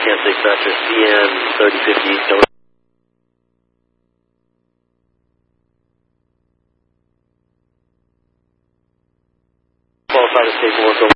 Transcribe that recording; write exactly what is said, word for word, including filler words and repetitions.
Kansas Dispatcher, C N thirty fifty. Qualified to station one.